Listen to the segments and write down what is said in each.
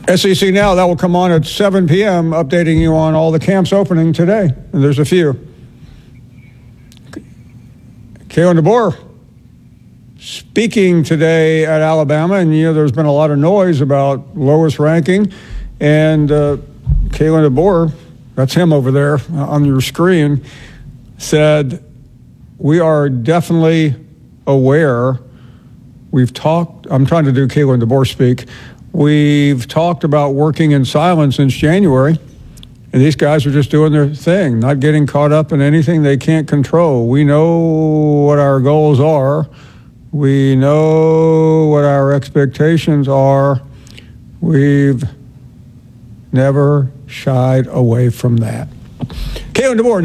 SEC Now, that will come on at 7 p.m., updating you on all the camps opening today. And there's a few. Kalen DeBoer speaking today at Alabama, and there's been a lot of noise about lowest ranking. And Kalen DeBoer, that's him over there on your screen, said, "We are definitely aware. We've talked," I'm trying to do Kalen DeBoer speak, "we've talked about working in silence since January, and these guys are just doing their thing, not getting caught up in anything they can't control. We know what our goals are. We know what our expectations are. We've never shied away from that." Kalen DeBoer,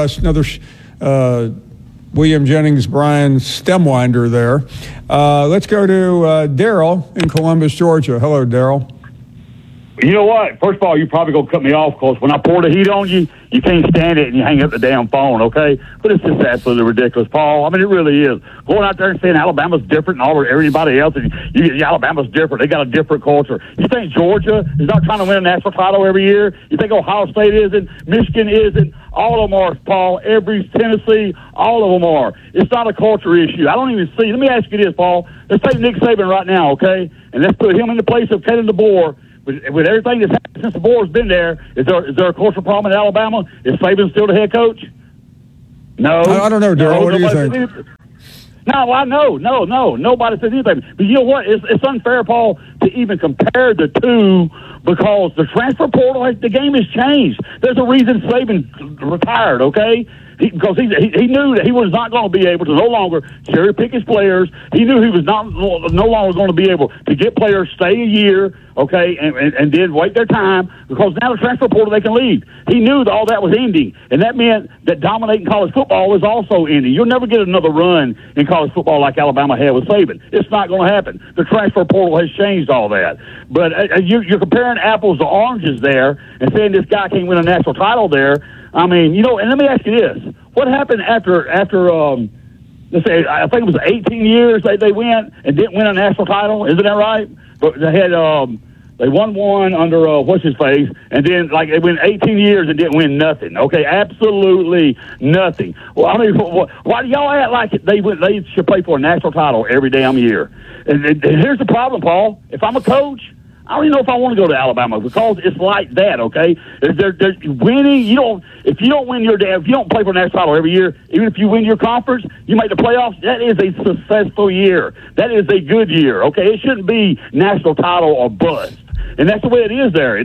another William Jennings Bryan stemwinder there. Let's go to Daryl in Columbus, Georgia. Hello, Daryl. You know what? First of all, you're probably going to cut me off because when I pour the heat on you, you can't stand it and you hang up the damn phone, okay? But it's just absolutely ridiculous, Paul. I mean, it really is. Going out there and saying Alabama's different and all everybody else, and Alabama's different. They got a different culture. You think Georgia is not trying to win a national title every year? You think Ohio State isn't? Michigan isn't? All of them are, Paul. Every Tennessee, all of them are. It's not a culture issue. I don't even see. Let me ask you this, Paul. Let's take Nick Saban right now, okay? And let's put him in the place of Kalen DeBoer. With everything that's happened since DeBoer's been there, is there a cultural problem in Alabama? Is Saban still the head coach? No. I don't know, Daryl. What do you think? No, I know. No. Nobody says anything. But you know what? It's unfair, Paul, to even compare the two because the transfer portal, the game has changed. There's a reason Saban retired, okay? Because he knew that he was not going to be able to no longer cherry pick his players. He knew he was no longer going to be able to get players stay a year, okay, and then wait their time because now the transfer portal they can leave. He knew that all that was ending, and that meant that dominating college football is also ending. You'll never get another run in college football like Alabama had with Saban. It's not going to happen. The transfer portal has changed all that. But you're comparing apples to oranges there and saying this guy can't win a national title there. I mean, and let me ask you this. What happened after let's say, I think it was 18 years they went and didn't win a national title? Isn't that right? But they had, they won one under, what's-his-face, and then, they went 18 years and didn't win nothing. Okay, absolutely nothing. Well, I mean, why do y'all act like they should play for a national title every damn year? And here's the problem, Paul. If I'm a coach, I don't even know if I want to go to Alabama because it's like that, okay? They're winning. If you don't play for a national title every year, even if you win your conference, you make the playoffs, that is a successful year. That is a good year, okay? It shouldn't be national title or bust. And that's the way it is there.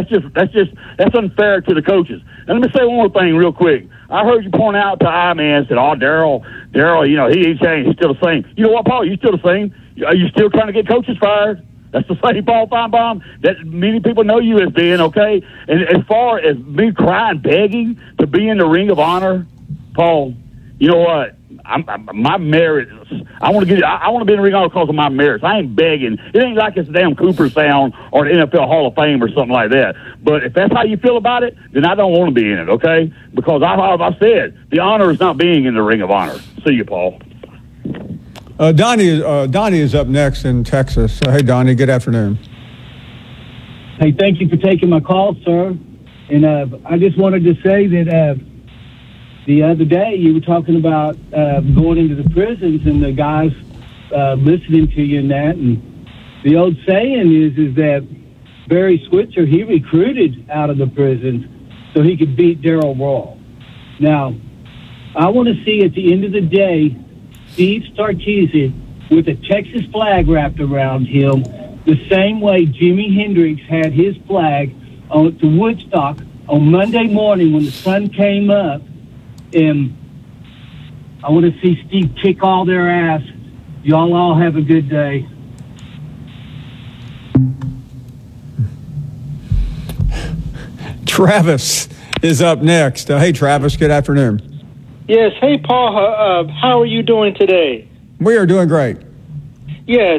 That's unfair to the coaches. And let me say one more thing real quick. I heard you point out to I-Man and said, Daryl, he ain't changed. He's still the same. You know what, Paul? You're still the same. Are you still trying to get coaches fired? That's the same Paul Feinbaum that many people know you as being, okay? And as far as me crying, begging to be in the Ring of Honor, Paul, you know what? My merits. I want to be in the Ring of Honor because of my merits. I ain't begging. It ain't like it's a damn Cooperstown or the NFL Hall of Fame or something like that. But if that's how you feel about it, then I don't want to be in it, okay? Because I said the honor is not being in the Ring of Honor. See you, Paul. Donnie is up next in Texas. Hey, Donnie, good afternoon. Hey, thank you for taking my call, sir. And I just wanted to say that the other day you were talking about going into the prisons and the guys listening to you and that. And the old saying is that Barry Switzer, he recruited out of the prisons so he could beat Darrell Royal. Now, I want to see at the end of the day Steve Sarkisian with a Texas flag wrapped around him the same way Jimi Hendrix had his flag to Woodstock on Monday morning when the sun came up. And I want to see Steve kick all their ass. Y'all all have a good day. Travis is up next. Hey, Travis, good afternoon. Yes. Hey, Paul. How are you doing today? We are doing great. Yes.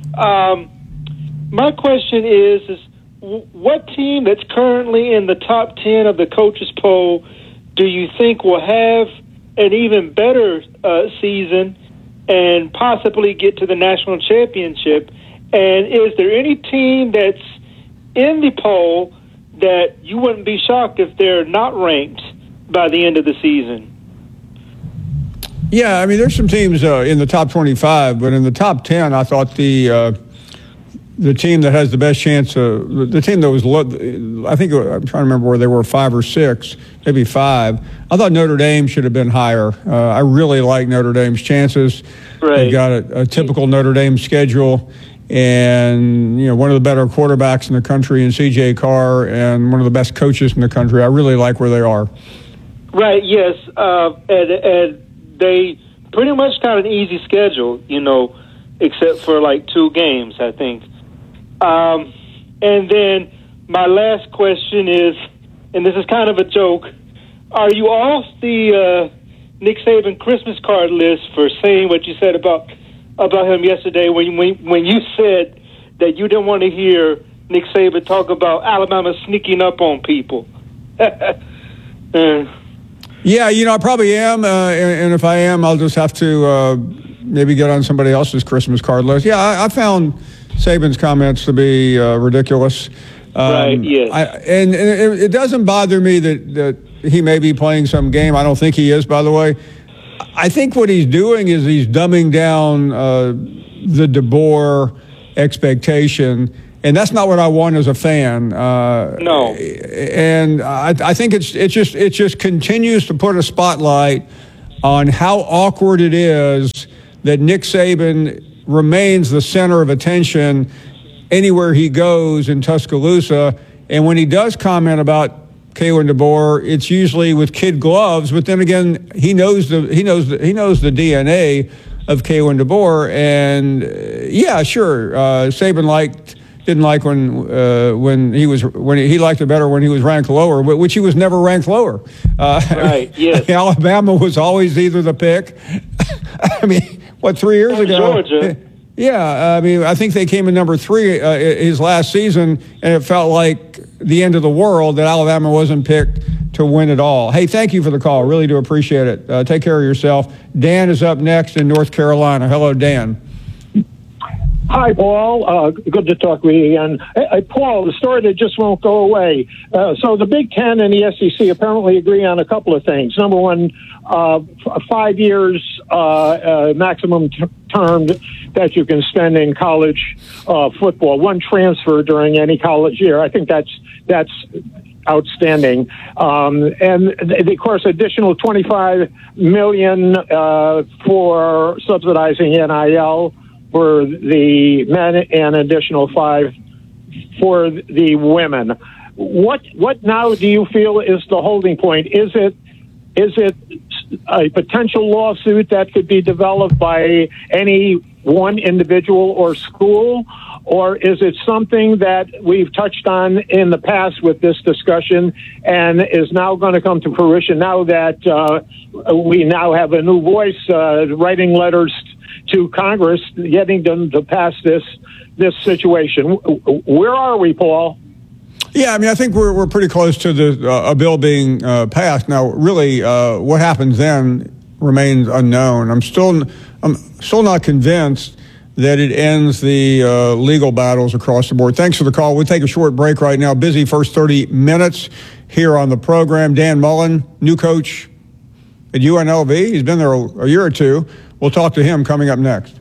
My question is what team that's currently in the top 10 of the coaches poll do you think will have an even better season and possibly get to the national championship? And is there any team that's in the poll that you wouldn't be shocked if they're not ranked by the end of the season? Yeah, I mean, there's some teams in the top 25, but in the top 10, I thought the team that has the best chance, the team that was, I think, I'm trying to remember where they were, 5 or 6, maybe 5. I thought Notre Dame should have been higher. I really like Notre Dame's chances. Right. They've got a typical Notre Dame schedule, and one of the better quarterbacks in the country in C.J. Carr, and one of the best coaches in the country. I really like where they are. Right. Yes, and they pretty much got an easy schedule, except for like 2 games, I think. And then my last question is, and this is kind of a joke, are you off the Nick Saban Christmas card list for saying what you said about him yesterday when you said that you didn't want to hear Nick Saban talk about Alabama sneaking up on people? Yeah, I probably am, and if I am, I'll just have to maybe get on somebody else's Christmas card list. Yeah, I found Saban's comments to be ridiculous. Right, yes. And it doesn't bother me that he may be playing some game. I don't think he is, by the way. I think what he's doing is he's dumbing down the DeBoer expectation, and that's not what I want as a fan. No. And I think it just continues to put a spotlight on how awkward it is that Nick Saban remains the center of attention anywhere he goes in Tuscaloosa. And when he does comment about Kalen DeBoer, it's usually with kid gloves. But then again, he knows the DNA of Kalen DeBoer. And yeah, sure, Saban didn't like when he liked it better when he was ranked lower, but which he was never ranked lower. Right. Yes. Alabama was always either the pick. I mean, 3 years ago? Georgia. Yeah, I mean, I think they came in number 3 his last season, and it felt like the end of the world that Alabama wasn't picked to win it all. Hey, thank you for the call. Really do appreciate it. Take care of yourself. Dan is up next in North Carolina. Hello, Dan. Hi, Paul. Good to talk with you again. Hey, Paul, the story that just won't go away. So the Big Ten and the SEC apparently agree on a couple of things. Number one, 5 years maximum term that you can spend in college football. 1 transfer during any college year. I think that's outstanding. And of course, additional $25 million for subsidizing NIL for the men and additional 5 for the women. What now do you feel is the holding point? Is it a potential lawsuit that could be developed by any one individual or school, or is it something that we've touched on in the past with this discussion and is now going to come to fruition now that we now have a new voice writing letters to Congress, getting them to pass this situation? Where are we, Paul? Yeah, I mean, I think we're pretty close to a bill being passed. Now, really, what happens then remains unknown. I'm still not convinced that it ends the legal battles across the board. Thanks for the call. We'll take a short break right now. Busy first 30 minutes here on the program. Dan Mullen, new coach at UNLV. He's been there a year or 2. We'll talk to him coming up next.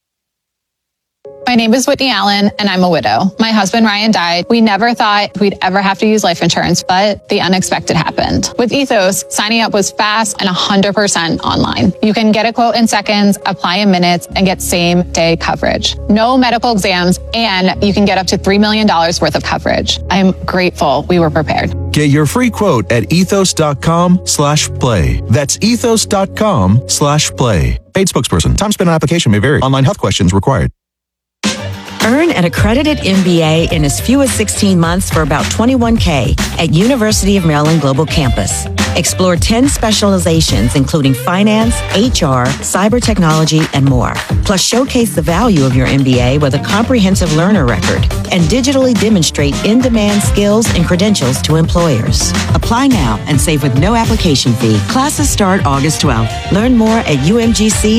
My name is Whitney Allen, and I'm a widow. My husband, Ryan, died. We never thought we'd ever have to use life insurance, but the unexpected happened. With Ethos, signing up was fast and 100% online. You can get a quote in seconds, apply in minutes, and get same-day coverage. No medical exams, and you can get up to $3 million worth of coverage. I'm grateful we were prepared. Get your free quote at ethos.com/play. That's ethos.com/play. Paid spokesperson. Time spent on application may vary. Online health questions required. Earn an accredited MBA in as few as 16 months for about $21K at University of Maryland Global Campus. Explore 10 specializations, including finance, HR, cyber technology, and more. Plus, showcase the value of your MBA with a comprehensive learner record and digitally demonstrate in-demand skills and credentials to employers. Apply now and save with no application fee. Classes start August 12th. Learn more at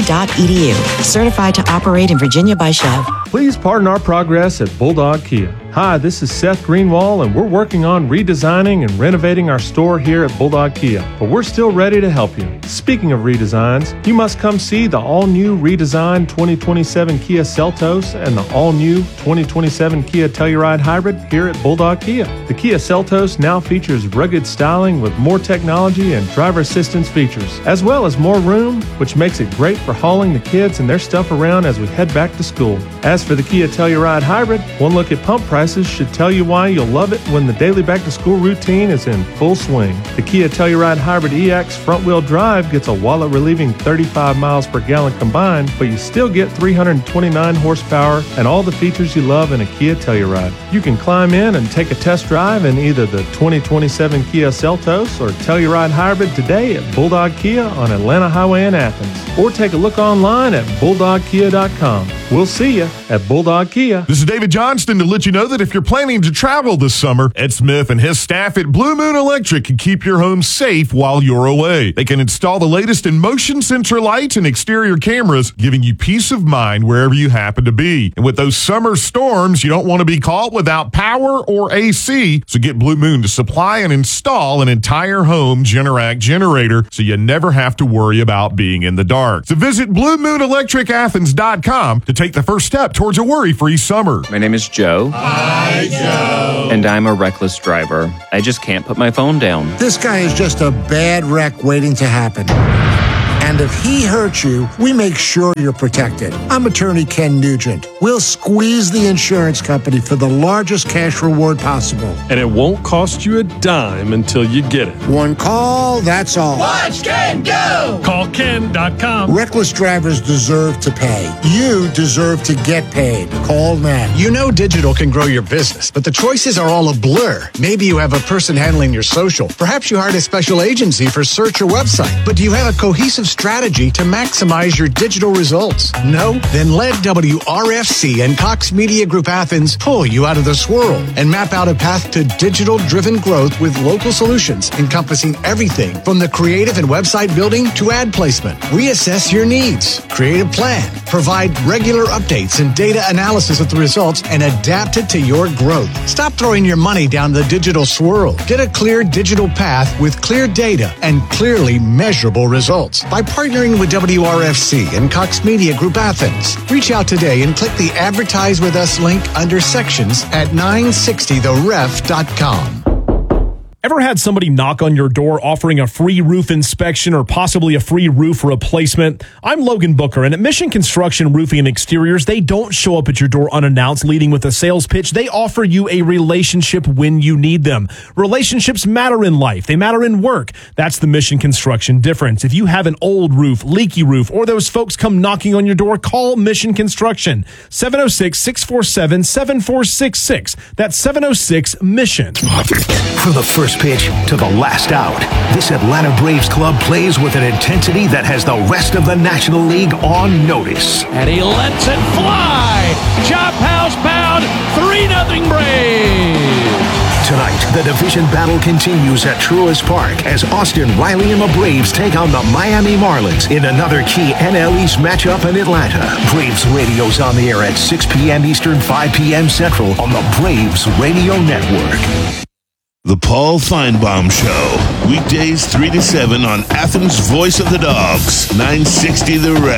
umgc.edu. Certified to operate in Virginia by Chev. Please pardon our progress at Bulldog Kia. Hi, this is Seth Greenwall, and we're working on redesigning and renovating our store here at Bulldog Kia, but we're still ready to help you. Speaking of redesigns, you must come see the all-new redesigned 2027 Kia Seltos and the all-new 2027 Kia Telluride Hybrid here at Bulldog Kia. The Kia Seltos now features rugged styling with more technology and driver assistance features, as well as more room, which makes it great for hauling the kids and their stuff around as we head back to school. As for the Kia Telluride Hybrid, one look at pump prices should tell you why you'll love it when the daily back-to-school routine is in full swing. The Kia Telluride Hybrid EX front-wheel drive gets a wallet-relieving 35 miles per gallon combined, but you still get 329 horsepower and all the features you love in a Kia Telluride. You can climb in and take a test drive in either the 2027 Kia Seltos or Telluride Hybrid today at Bulldog Kia on Atlanta Highway in Athens, or take a look online at bulldogkia.com. We'll see you at Bulldog Kia. This is David Johnston to let you know that if you're planning to travel this summer, Ed Smith and his staff at Blue Moon Electric can keep your home safe while you're away. They can install the latest in motion sensor lights and exterior cameras, giving you peace of mind wherever you happen to be. And with those summer storms, you don't want to be caught without power or AC, so get Blue Moon to supply and install an entire home Generac generator so you never have to worry about being in the dark. So visit BlueMoonElectricAthens.com to take the first step towards a worry-free summer. My name is Joe. Hi, Joe. And I'm a reckless driver. I just can't put my phone down. This guy is just a bad wreck waiting to happen. And if he hurts you, we make sure you're protected. I'm attorney Ken Nugent. We'll squeeze the insurance company for the largest cash reward possible. And it won't cost you a dime until you get it. One call, that's all. Watch Ken go! Call Ken.com. Reckless drivers deserve to pay. You deserve to get paid. Call now. You know digital can grow your business, but the choices are all a blur. Maybe you have a person handling your social. Perhaps you hired a special agency for search or website. But do you have a cohesive strategy to maximize your digital results? No? Then let WRFC and Cox Media Group Athens pull you out of the swirl and map out a path to digital-driven growth with local solutions encompassing everything from the creative and website building to ad placement. We assess your needs, create a plan, provide regular updates and data analysis of the results, and adapt it to your growth. Stop throwing your money down the digital swirl. Get a clear digital path with clear data and clearly measurable results by partnering with WRFC and Cox Media Group Athens. Reach out today and click the Advertise With Us link under Sections at 960theref.com. Ever had somebody knock on your door offering a free roof inspection or possibly a free roof replacement? I'm Logan Booker, and at Mission Construction Roofing and Exteriors, they don't show up at your door unannounced, leading with a sales pitch. They offer you a relationship when you need them. Relationships matter in life. They matter in work. That's the Mission Construction difference. If you have an old roof, leaky roof, or those folks come knocking on your door, call Mission Construction. 706-647-7466. That's 706-MISSION. From the first pitch to the last out, this Atlanta Braves club plays with an intensity that has the rest of the National League on notice. And he lets it fly. Chop house bound, 3-0 Braves. Tonight, the division battle continues at Truist Park as Austin Riley and the Braves take on the Miami Marlins in another key NL East matchup in Atlanta. Braves radio's on the air at 6 p.m. Eastern, 5 p.m. Central on the Braves Radio Network. The Paul Feinbaum Show, weekdays 3 to 7 on Athens' Voice of the Dogs, 960 The Ref.